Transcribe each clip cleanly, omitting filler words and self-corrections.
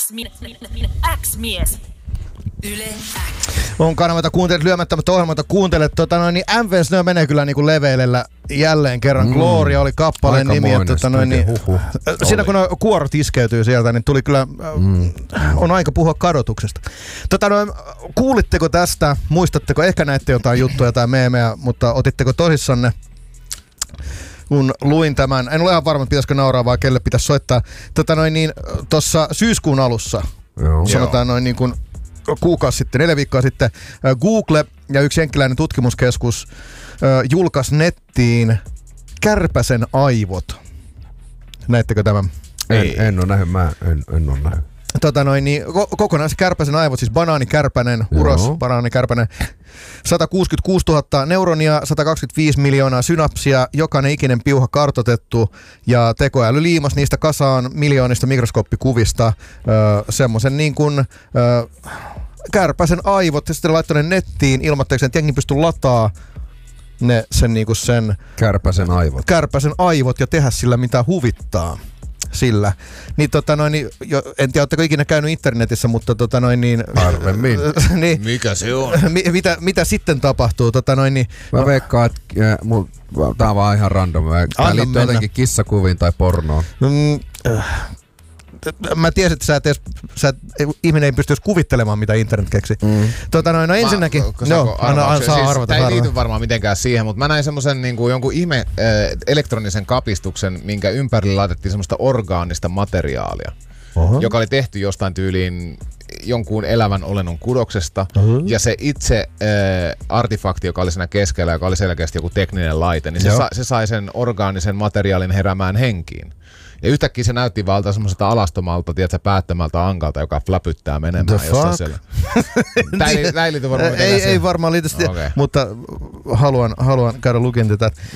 X-mies. Yle X. On kanavata kuuntelet lyömättömät ohjelmat, kuuntelet niin MV Snö menee kyllä niinku leveilellä jälleen kerran. Gloria oli kappaleen nimi. Siinä kun kuorot iskeytyy sieltä, niin tuli kyllä, on aika puhua kadotuksesta. Kuulitteko tästä, muistatteko, ehkä näitte jotain juttuja tai meemejä, mutta otitteko tosissanne? Kun luin tämän, en ole ihan varma, pitäisikö nauraa vai kelle pitäisi soittaa. Tuossa syyskuun alussa, sanotaan noin niin kuin kuukausi sitten, 4 viikkoa sitten, Google ja yksi jenkkiläinen tutkimuskeskus julkaisi nettiin kärpäsen aivot. Näittekö tämän? En ole nähnyt, en ole nähnyt. Kokonaan kärpäsen aivot, siis banaanikärpänen, uros banaanikärpänen, 166 000 neuronia, 125 miljoonaa synapsia, jokainen ikinen piuha kartoitettu ja tekoäly liimas niistä kasaan miljoonista mikroskooppikuvista semmoisen niin kuin kärpäsen aivot ja sitten laittoi ne nettiin ilmoitteeksi, että jengi pystyy lataa sen kärpäsen aivot ja tehdä sillä mitä huvittaa. Sillä. Niin, en tiedä, oletteko ikinä käynyt internetissä, mutta harvemmin. Niin, mikä se on? Mitä sitten tapahtuu? Mä veikkaan, että tää on vaan ihan random. Tää liittyy jotenkin kissakuviin tai pornoon. Mä tiesin, että ihminen ei pystyisi kuvittelemaan, mitä internet keksi. Ensinnäkin... saa arvata. Tämä ei liity varmaan mitenkään siihen, mutta mä näin semmoisen niin jonkun ihme elektronisen kapistuksen, minkä ympärille laitettiin semmoista orgaanista materiaalia, joka oli tehty jostain tyyliin jonkun elävän olennon kudoksesta. Ja se itse artifakti, joka oli siinä keskellä, joka oli selkeästi joku tekninen laite, niin se sai sen orgaanisen materiaalin heräämään henkiin. Ja yhtäkkiä se näytti valta semmoiselta alastomalta, tiedätkö, päättämältä ankalta, joka fläpyttää menemään jossain siellä. Tämä ei liity varmaan mitenkään siihen. Ei varmaan liity siihen, mutta haluan käydä looking into that.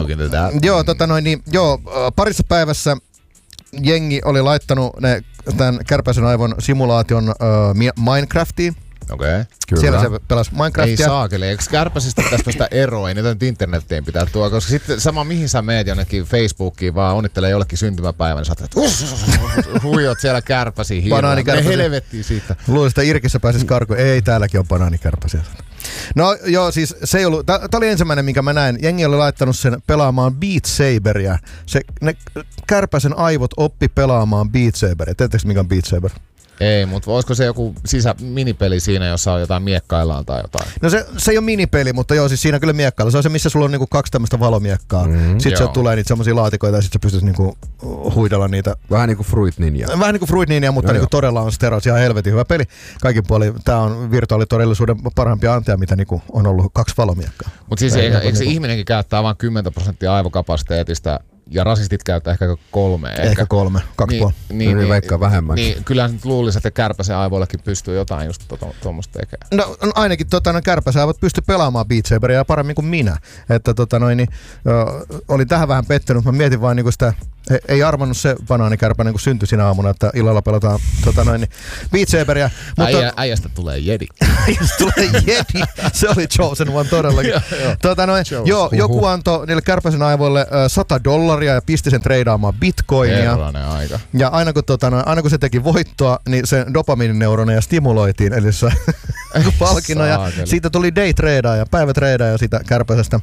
Parissa päivässä jengi oli laittanut tämän kärpäsen aivon simulaation Minecraftiin. Okei. Siellä se pelasi Minecraftia. Ei saakeli, eikö kärpäsistä tästä eroa? Ei niitä nyt internettiin pitää tuoda, koska sitten sama mihin sä meet jonnekin Facebookiin, vaan onnittelee jollekin syntymäpäivän, niin sä oot, huijot siellä kärpäsiä hiirellä. Ne helvettiin siitä. Luulen, että Irkissä pääsisi karkuun. Ei, täälläkin on banaanikärpäsiä. No joo, siis se ei ollut, tää oli ensimmäinen, minkä mä näin. Jengi oli laittanut sen pelaamaan Beat Saberia. Ne kärpäsen aivot oppi pelaamaan Beat Saberia. Tiedättekö mikä on Beat Saber? Ei, mutta olisiko se joku minipeli siinä, jossa on jotain miekkaillaan tai jotain? No se ei ole minipeli, mutta joo, siis siinä kyllä miekkailla. Se on se, missä sulla on niinku 2 tämmöistä valomiekkaa. Sitten se tulee niitä semmosia laatikoita ja sitten sä pystyt niinku huidella niitä. Vähän niinku Fruit Ninja. Vähän niinku Fruit Ninja, mutta niinku todella on steroids ihan helvetin hyvä peli. Kaikin puolin tää on virtuaalitodellisuuden parhaimpia anteja, mitä niinku on ollut 2 valomiekkaa. Mutta siis eikö se ihminenkin käyttää vain 10% aivokapasiteetista? Ja rasistit käyttää ehkä 3. Ehkä 3, 2,5. Niin vaikka vähemmän. Niin, kyllähän nyt luulisi, että kärpäsen aivoillekin pystyy jotain just tuommoista tekemään. No ainakin kärpäsen aivot pystyy pelaamaan Beat Saberia paremmin kuin minä. Että olin tähän vähän pettynyt, mä mietin vaan niinku sitä, ei arvannut se banaanikärpänen, kun syntyi sinä aamuna, että illalla pelataan Beat Saberia. Äijästä tulee jedi. Äijästä tulee jedi. Se oli Chosen One todellakin. Joku antoi niille kärpäsen aivoille $100 ja pisti sen treidaamaan bitcoinia. Aika. Ja aina kun se teki voittoa, niin sen dopamiinineuroneja stimuloitiin, eli se palkinnon. Ja siitä tuli day-tradea ja päivätradea ja siitä kärpäisestä.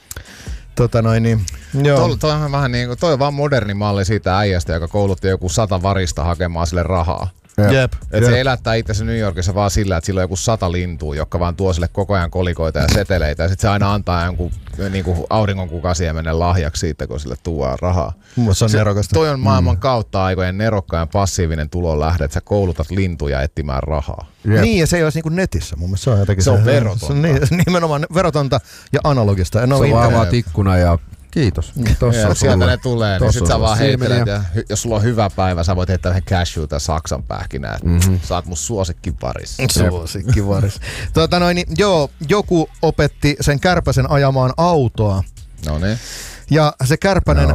Toi on vähän niinku, toi on vaan moderni malli siitä äijästä, joka koulutti joku 100 varista hakemaan sille rahaa. Jep. Se elättää itse New Yorkissa vaan sillä, että sillä on joku 100 lintua, jotka vaan tuo sille koko ajan kolikoita ja seteleitä. Ja sit se aina antaa jonkun niinku auringonkukasiemenen lahjaksi siitä, kun sille tuodaan rahaa. Se on nerokasta. Toi on maailman kautta aikojen nerokkaan passiivinen tulonlähde, että sä koulutat lintuja etsimään rahaa. Jep. Niin, ja se ei olisi niinku netissä. Mun mielestä se on jotenkin se on verotonta. Nimenomaan verotonta ja analogista. Se on vaan avaat ikkuna ja kiitos. Sieltä ne tulee, niin sit sä vaan heittelet ja jos sulla on hyvä päivä, sä voit heittää vähän cashewta Saksan pähkinää. Saat mun suosikkivaris. Suosikkivaris. Joku opetti sen kärpäsen ajamaan autoa. Noniin. Ja se kärpänen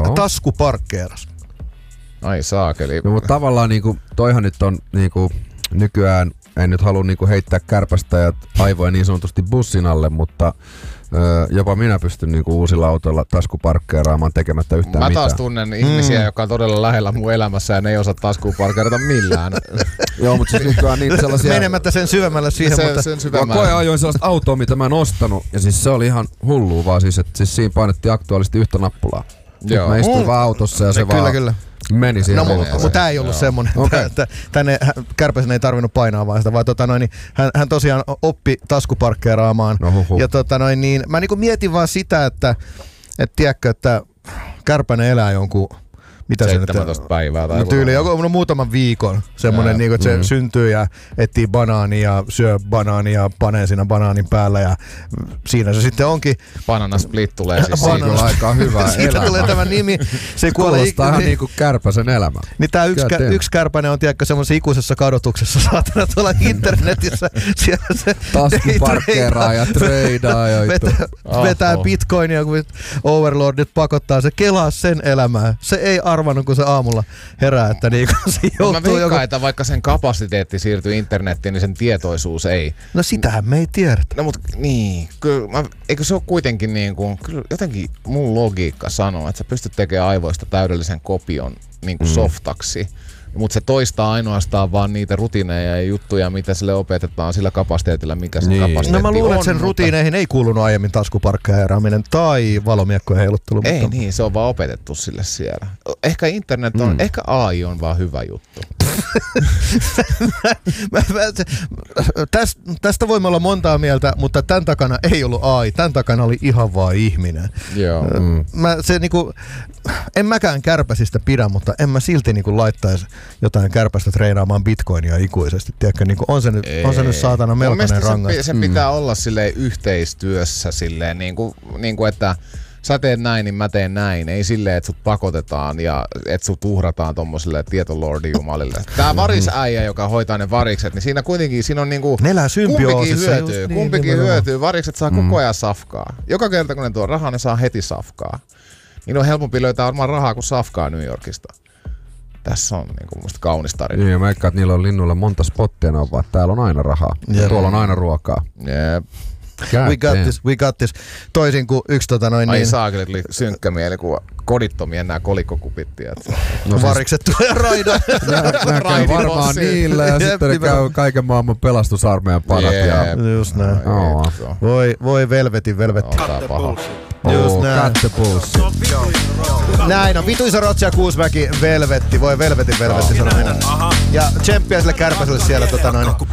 taskuparkkeeras. Ai saakeli. No, mutta tavallaan niinku, toihan nyt on niinku nykyään en nyt halua niinku heittää kärpästä ja aivoja niin sanotusti bussin alle, mutta jopa minä pystyn niinku uusilla autoilla taskuparkkeeraamaan tekemättä yhtään mitään. Mä taas tunnen ihmisiä, jotka on todella lähellä mun elämässä ja ne ei osaa taskuparkkeerata millään. Joo, mutta siis nykyään niitä sellaisia... Menemättä sen syvemmälle siihen, mutta... Mä koe ajoin sellaista autoa, mitä mä en ostanut, ja siis se oli ihan hullua vaan siis, että siis siinä painettiin aktuaalisesti yhtä nappulaa. Joo. Mä istuin vaan autossa ja se vaan... Kyllä. Meni siihen. No, mutta tää ei ollut semmonen. Okay. Tänne Kärpäsen ei tarvinnut painaa vaan sitä, vaan hän tosiaan oppi taskuparkkeeraamaan. Ja niin, mä niinku mietin vaan sitä, että tiedätkö, että Kärpänen elää jonkun... Mitä 17 päivää tai tyyli, joku muutaman viikon semmonen, niinku, että se syntyy ja etsii banaania ja syö banaania ja panee siinä banaanin päällä ja siinä se sitten onkin. Banana Split tulee siis. Se on kyllä aika hyvä elämä. Siitä tulee tämä nimi. Se kuulostaa ihan niinku Kärpäsen elämä. Niin tää yksi Kärpänen on tiedätkö semmoisessa ikuisessa kadotuksessa saatana tuolla internetissä. Siellä se taskuparkkeeraa ja treidaa ja vetää bitcoinia, kun overlordit pakottaa. Se kelaa sen elämää. Se ei arvannut, kun se aamulla herää, että niinku se joutuu... Mä veikkaan, että vaikka sen kapasiteetti siirtyy internettiin, niin sen tietoisuus ei. No sitähän me ei tiedä. No mut niin, eikö se ole kuitenkin niinku, kyllä jotenkin mun logiikka sanoo, että sä pystyt tekemään aivoista täydellisen kopion niinku softaksi. Mutta se toistaa ainoastaan vaan niitä rutiineja ja juttuja, mitä sille opetetaan sillä kapasiteetilla, mikä se kapasiteetti on. No mä luulen, että sen rutiineihin ei kuulunut aiemmin taskuparkkeeraaminen tai valomiekkojen heiluttelu. Ei niin, se on vaan opetettu sille siellä. Ehkä internet on, ehkä AI on vaan hyvä juttu. Tästä voimme olla montaa mieltä, mutta tämän takana ei ollut AI, tämän takana oli ihan vaan ihminen. Joo. En mäkään kärpäsistä pidä, mutta en mä silti niinku laittaisi jotain kärpästä treenaamaan bitcoinia ikuisesti. Tiedätkö, niinku on se nyt saatana melkoinen rangaistus. Sen pitää olla silleen yhteistyössä silleen, niinku että sä teet näin, niin mä teen näin. Ei silleen, että sut pakotetaan ja että sut uhrataan tommoselle tietolordijumalille. Tää varisäijä, joka hoitaa ne varikset, niin siinä kuitenkin on niinku... Nelää symbioosissa. Kumpikin hyötyy. Varikset saa koko ajan safkaa. Joka kerta kun ne tuo rahaa, ne saa heti safkaa. Niin on helpompi löytää varmaan rahaa kuin safkaa New Yorkista. Tässä on niinku musta kaunis tarina. Niin, ja mä eikä, että niillä on linnuilla monta spottia, on vaan täällä on aina rahaa. Ja tuolla on aina ruokaa. Jep. We got this. Toisin kuin yksi Ai saakeli, tuli synkkä mielikuva. Kodittomia nää kolikkokupit, tiedätkö? No varikset tulee raidaan. Nää käy varmaan niillä ja sitten ne käy kaiken maailman pelastusarmeijan parat. Just näin. Voi velvetti. Just näin. Näin on. Vituisa Rotsia Kuusmäki, velvetti. Voi velvetti sanoo. Ja tsemppiä sille Kärpäselle siellä